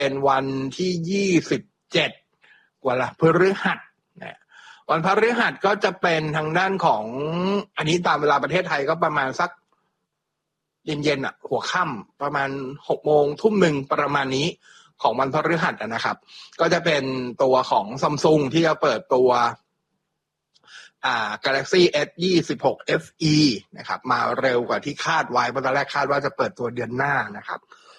เป็นวันที่27วันพฤหัสนะวันพฤหัสก็จะเป็นทางด้านของอันนี้ตามเวลาประเทศไทยก็ประมาณสักเย็นๆหัวค่ำประมาณ6 โมงทุ่มหนึ่งประมาณนี้ของวันพฤหัสนะครับก็จะเป็นตัวของ Samsung ที่จะเปิดตัวGalaxy S26 FE นะครับมาเร็วกว่าที่คาดไว้เพราะตอนแรกคาดว่าจะเปิดตัวเดือนหน้านะครับ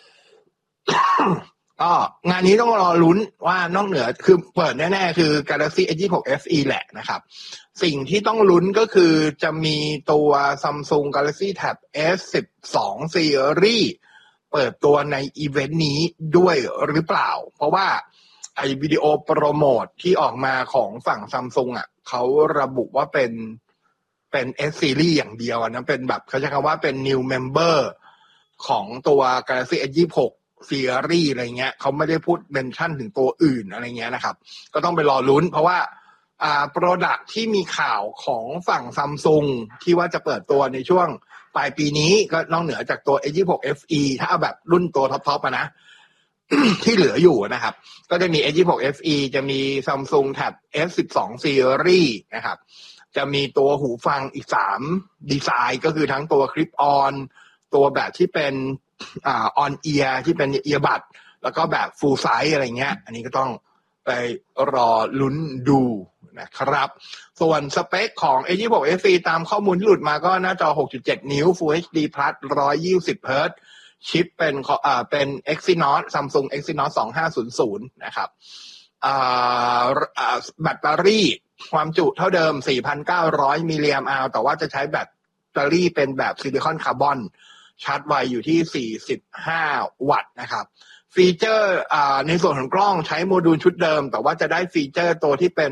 ก็งานนี้ต้องรอลุ้นว่านอกเหนือคือเปิดแน่ๆคือ Galaxy S26 FE แหละนะครับสิ่งที่ต้องลุ้นก็คือจะมีตัว Samsung Galaxy Tab S12 Series เปิดตัวในอีเวนต์นี้ด้วยหรือเปล่าเพราะว่าไอ้วิดีโอโปรโมทที่ออกมาของฝั่ง Samsung เขาระบุว่าเป็น S Series อย่างเดียวนะเป็นแบบเขาใช้คำว่าเป็น New Member ของตัว Galaxy S26 Series อะไรเงี้ยเขาไม่ได้พูดเมนชั่นถึงตัวอื่นอะไรเงี้ยนะครับก็ต้องไปรอลุ้นเพราะว่าproduct ที่มีข่าวของฝั่ง Samsung ที่ว่าจะเปิดตัวในช่วงปลายปีนี้ก็นอกเหนือจากตัว S26 FE ถ้าเอาแบบรุ่นตัวท็อปๆนะ ที่เหลืออยู่นะครับก็จะมี S26 FE จะมี Samsung Tab S12 Series นะครับจะมีตัวหูฟังอีก3ดีไซน์ก็คือทั้งตัว Clip On ตัวแบบที่เป็นon ear ที่เป็น earbud แล้วก็แบบ full size อะไรเงี้ยอันนี้ก็ต้องไปรอลุ้นดูนะครับส่วนสเปคของ S26 FE ตามข้อมูลที่หลุดมาก็หน้าจอ 6.7 นิ้ว Full HD Plus 120 Hz ชิปเป็น Exynos Samsung Exynos 2500นะครับแบตเตอรี่ความจุเท่าเดิม 4,900 มิลลิแอมป์อาวแต่ว่าจะใช้แบตเตอรี่เป็นแบบซิลิคอนคาร์บอนชาร์จไวอยู่ที่45วัตต์นะครับฟีเจอร์ในส่วนของกล้องใช้โมดูลชุดเดิมแต่ว่าจะได้ฟีเจอร์ตัวที่เป็น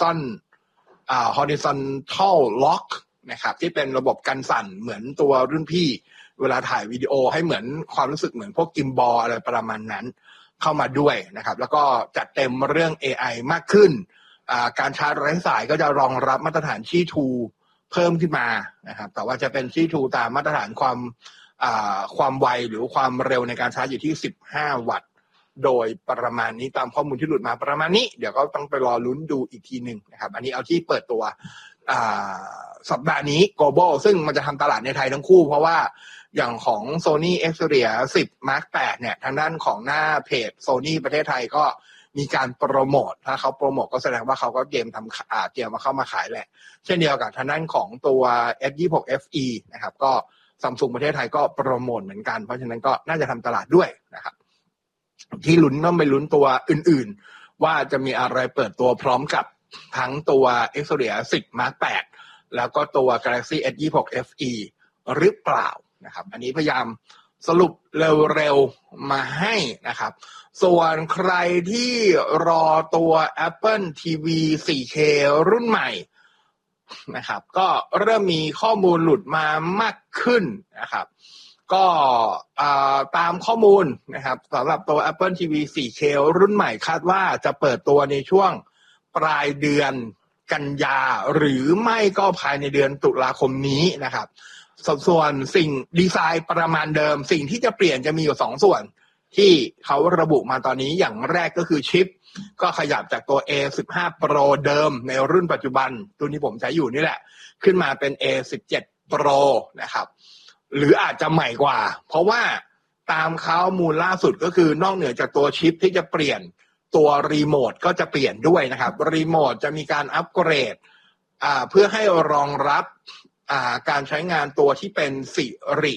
horizontal lock นะครับที่เป็นระบบกันสั่นเหมือนตัวรุ่นพี่เวลาถ่ายวิดีโอให้เหมือนความรู้สึกเหมือนพวกกิมบอลอะไรประมาณนั้นเข้ามาด้วยนะครับแล้วก็จัดเต็มเรื่อง AI มากขึ้นการชาร์จไร้สายก็จะรองรับมาตรฐานชี่ทูเพิ่มขึ้นมานะครับแต่ว่าจะเป็นชี่ทูตามมาตรฐานความไวหรือความเร็วในการชาร์จอยู่ที่15วัตต์โดยประมาณนี้ตามข้อมูลที่หลุดมาประมาณนี้เดี๋ยวก็ต้องไปรอลุ้นดูอีกทีหนึ่งนะครับอันนี้เอาที่เปิดตัวสัปดาห์นี้ global ซึ่งมันจะทำตลาดในไทยทั้งคู่เพราะว่าอย่างของ Sony Xperia 10 Mark 8เนี่ยทางด้านของหน้าเพจ Sony ประเทศไทยก็มีการโปรโมทถ้าเขาโปรโมทก็แสดงว่าเขาก็เตรียมมาเข้ามาขายแหละเช่นเดียวกับทางด้านของตัว S26 FE นะครับก็Samsung ประเทศไทยก็โปรโมทเหมือนกันเพราะฉะนั้นก็น่าจะทำตลาดด้วยนะครับที่ลุ้นต้องไปลุ้นตัวอื่นๆว่าจะมีอะไรเปิดตัวพร้อมกับทั้งตัว Xperia 10 Mark 8แล้วก็ตัว Galaxy S26 FE หรือเปล่านะครับอันนี้พยายามสรุปเร็วๆมาให้นะครับส่วนใครที่รอตัว Apple TV 4K รุ่นใหม่นะครับก็เริ่มมีข้อมูลหลุดมามากขึ้นนะครับก็ตามข้อมูลนะครับสำหรับตัว Apple TV 4K รุ่นใหม่คาดว่าจะเปิดตัวในช่วงปลายเดือนกันยาหรือไม่ก็ภายในเดือนตุลาคมนี้นะครับส่วนสิ่งดีไซน์ประมาณเดิมสิ่งที่จะเปลี่ยนจะมีอยู่2ส่วนที่เขาระบุมาตอนนี้อย่างแรกก็คือชิปก็ขยับจากตัว A15 Pro เดิมในรุ่นปัจจุบันตัวนี้ผมใช้อยู่นี่แหละขึ้นมาเป็น A17 Pro นะครับหรืออาจจะใหม่กว่าเพราะว่าตามข้อมูลล่าสุดก็คือนอกเหนือจากตัวชิปที่จะเปลี่ยนตัวรีโมทก็จะเปลี่ยนด้วยนะครับรีโมทจะมีการอัปเกรดเพื่อให้รองรับการใช้งานตัวที่เป็น Siri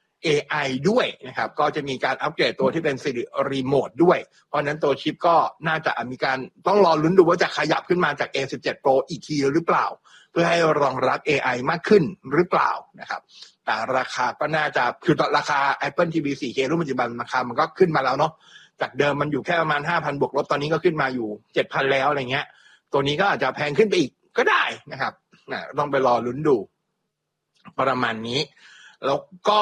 AI ด้วยนะครับก็จะมีการอัปเกรดตัวที่เป็น Siri Remote ด้วยเพราะนั้นตัวชิปก็น่าจะมีการต้องรอลุ้นดูว่าจะขยับขึ้นมาจาก A17 Pro อีกทีหรือเปล่าเพื่อให้รองรับ AI มากขึ้นหรือเปล่านะครับแต่ราคาก็น่าจะคือราคา Apple TV 4K รุ่นปัจจุบันราคามันก็ขึ้นมาแล้วเนาะจากเดิมมันอยู่แค่ประมาณ 5,000 บวกลบตอนนี้ก็ขึ้นมาอยู่ 7,000 แล้วอะไรเงี้ยตัวนี้ก็อาจจะแพงขึ้นไปอีกก็ได้นะครับต้องไปรอลุ้นดูประมาณนี้แล้วก็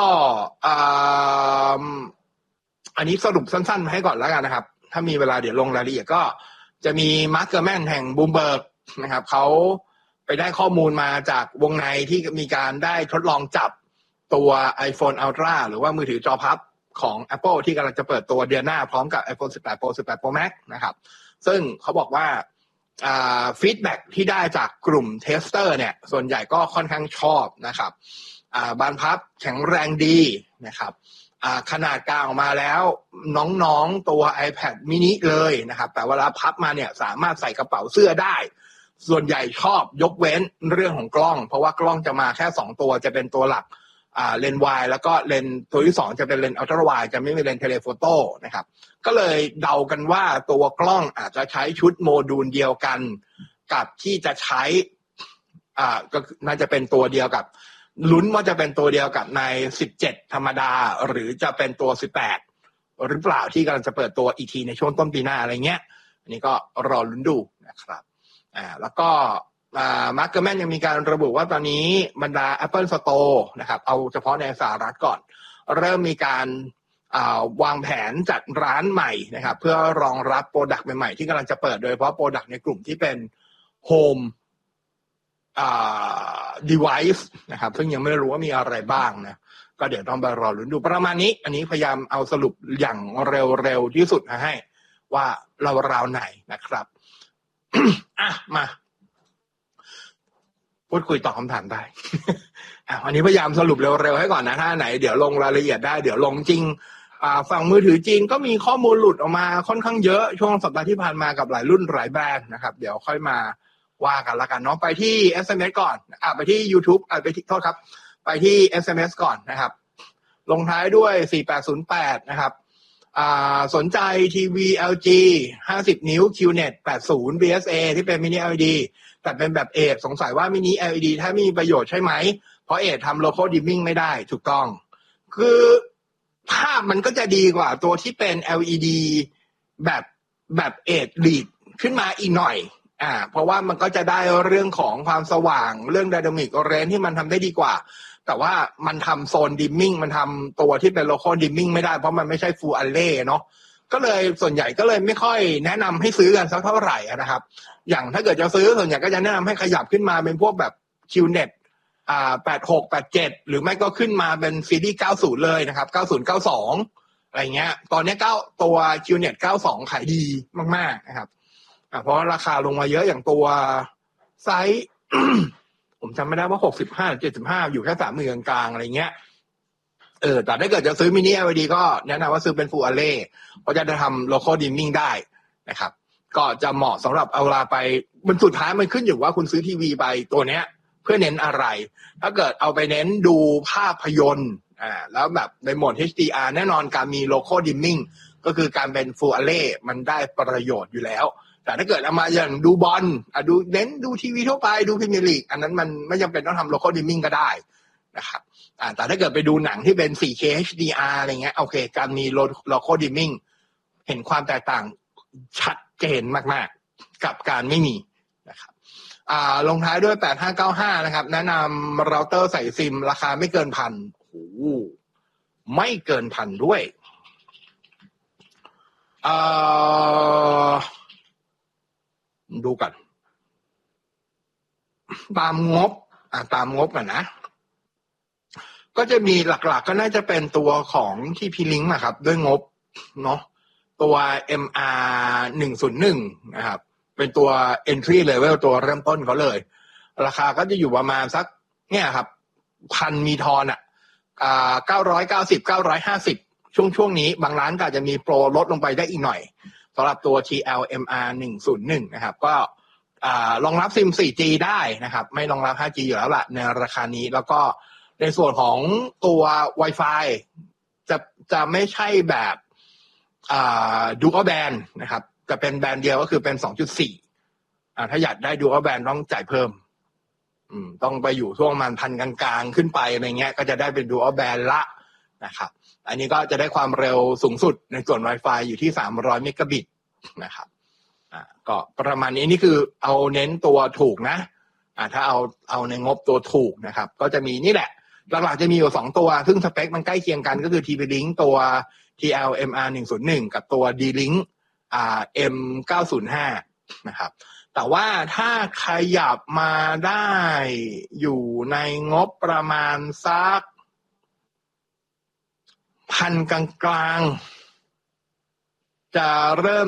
อันนี้สรุปสั้นๆมาให้ก่อนแล้วกันนะครับถ้ามีเวลาเดี๋ยวลงรายละเอียดก็จะมีมาร์คเกอร์แมนแห่งบูมเบิร์กนะครับเขาไปได้ข้อมูลมาจากวงในที่มีการได้ทดลองจับตัว iPhone Ultra หรือว่ามือถือจอพับของ Apple ที่กำลังจะเปิดตัวเดือนหน้าพร้อมกับ iPhone 18 Pro 18 Pro Max นะครับซึ่งเขาบอกว่าฟีดแบ็กที่ได้จากกลุ่มเทสเตอร์เนี่ยส่วนใหญ่ก็ค่อนข้างชอบนะครับบานพับแข็งแรงดีนะครับขนาดกลางออกมาแล้วน้องๆตัว iPad mini เลยนะครับแต่เวลาพับมาเนี่ยสามารถใส่กระเป๋าเสื้อได้ส่วนใหญ่ชอบยกเว้นเรื่องของกล้องเพราะว่ากล้องจะมาแค่2ตัวจะเป็นตัวหลักเลนส์วายแล้วก็เลนส์ตัวที่2จะเป็นเลนส์อัลตร้าไวด์จะไม่มีเลนส์เทเลโฟโต้นะครับก็เลยเดากันว่าตัวกล้องอาจจะใช้ชุดโมดูลเดียวกันกับที่จะใช้ก็น่าจะเป็นตัวเดียวกับลุ้นว่าจะเป็นตัวเดียวกับใน17ธรรมดาหรือจะเป็นตัว18หรือเปล่าที่กำลังจะเปิดตัวอีกทีในช่วงต้นปีหน้าอะไรเงี้ยอันนี้ก็รอลุ้นดูนะครับแล้วก็มาร์คเกอร์แมนยังมีการระบุว่าตอนนี้บรรดา Apple Store นะครับเอาเฉพาะในสหรัฐก่อนเริ่มมีการวางแผนจัดร้านใหม่นะครับเพื่อรองรับโปรดักต์ใหม่ๆที่กำลังจะเปิดโดยเฉพาะโปรดักต์ในกลุ่มที่เป็นโฮมdevice นะครับซึ่งยังไม่รู้ว่ามีอะไรบ้างนะก็เดี๋ยวต้องไปรอลุ้นดูประมาณนี้อันนี้พยายามเอาสรุปอย่างเร็วๆที่สุดให้ว่าเราราวไหนนะครับ มาพูดคุยตอบคำถามได้ อันนี้พยายามสรุปเร็วๆให้ก่อนนะถ้าไหนเดี๋ยวลงรายละเอียดได้เดี๋ยวลงจริงฝั่งมือถือจริงก็มีข้อมูลหลุดออกมาค่อนข้างเยอะช่วงสัปดาห์ที่ผ่านมากับหลายรุ่นหลายแบรนด์นะครับเดี๋ยวค่อยมาว่ากันละกันเนาะไปที่ SMS ก่อนไปที่ YouTube ไปที่โทษครับไปที่ SMS ก่อนนะครับลงท้ายด้วย4808นะครับสนใจทีวี LG 50 นิ้ว QNET 80 BSA ที่เป็น Mini LED แต่เป็นแบบเอทสงสัยว่า Mini LED ถ้ามีประโยชน์ใช่ไหมเพราะเอททำ Local Dimming ไม่ได้ถูกต้องคือภาพมันก็จะดีกว่าตัวที่เป็น LED แบบเอทลีดขึ้นมาอีกหน่อยเพราะว่ามันก็จะได้เรื่องของความสว่างเรื่อง Dynamic Range ที่มันทำได้ดีกว่าแต่ว่ามันทำโซนดิมมิ่งมันทำตัวที่เป็น local dimming ไม่ได้เพราะมันไม่ใช่ full array เนาะก็เลยส่วนใหญ่ก็เลยไม่ค่อยแนะนำให้ซื้อกันสักเท่าไหร่นะครับอย่างถ้าเกิดจะซื้อส่วนใหญ่ก็จะแนะนำให้ขยับขึ้นมาเป็นพวกแบบ QNET 86 87หรือไม่ก็ขึ้นมาเป็นซีรีส์90เลยนะครับ90 92อะไรเงี้ยตอนนี้ตัว QNET 92ขายดีมากๆนะครับเพราะราคาลงมาเยอะอย่างตัวไซส์ ผมจำไม่ได้ว่า65 75อยู่แค่30,000กลางๆอะไรเงี้ยแต่ถ้าเกิดจะซื้อมินิ LED ก็แนะนำว่าซื้อเป็น Full Array เพราะจะทำ Local Dimming ได้นะครับก็จะเหมาะสำหรับเอาเวลาไปมันสุดท้ายมันขึ้นอยู่ว่าคุณซื้อทีวีไปตัวเนี้ยเพื่อเน้นอะไรถ้าเกิดเอาไปเน้นดูภาพยนตร์แล้วแบบในโหมด HDR แน่นอนการมี Local Dimming ก็คือการเป็น Full Array มันได้ประโยชน์อยู่แล้วแต่ถ้าเกิดเอามาอย่างดูบอลดูเน้นดูทีวีทั่วไปดูพรีเมียร์ลีกอันนั้นมันไม่จำเป็นต้องทำ local dimming ก็ได้นะครับแต่ถ้าเกิดไปดูหนังที่เป็น 4K HDR อะไรเงี้ยโอเคการมี local dimming เห็นความแตกต่างชัดเจนมากๆกับการไม่มีนะครับลงท้ายด้วย8595นะครับแนะนำเราเตอร์ใส่ซิมราคาไม่เกินพันโอ้โหไม่เกินพันด้วยดูกันตามงบกันนะก็จะมีหลักๆก็น่าจะเป็นตัวของ TP Link นะครับด้วยงบเนาะตัว MR 101นะครับเป็นตัว entry level ตัวเริ่มต้นเขาเลยราคาก็จะอยู่ประมาณสักเนี่ยครับพันมีทอน990 950ช่วงนี้บางร้านก็อาจจะมีโปรลดลงไปได้อีกหน่อยสำหรับตัว TLMR 101นะครับก็รองรับซิม 4G ได้นะครับไม่รองรับ 5G อยู่แล้วล่ะในราคานี้แล้วก็ในส่วนของตัว Wi-Fi จะไม่ใช่แบบDual Band นะครับจะเป็นแบนด์เดียวก็คือเป็น 2.4 ถ้าอยากได้ Dual Band ต้องจ่ายเพิ่มต้องไปอยู่ช่วงมันพันกลางๆขึ้นไปอะไรเงี้ยก็จะได้เป็น Dual Band ละนะครับอันนี้ก็จะได้ความเร็วสูงสุดในส่วน Wi-Fi อยู่ที่300เมกะบิตนะครับก็ประมาณนี้นี่คือเอาเน้นตัวถูกนะถ้าเอาในงบตัวถูกนะครับก็จะมีนี่แหละหลักๆจะมีอยู่2ตัวซึ่งสเปคมันใกล้เคียงกันก็คือ TP-Link ตัว TLMR 101กับตัว D-Link M905 นะครับแต่ว่าถ้าขยับมาได้อยู่ในงบประมาณสักพันกลางๆจะเริ่ม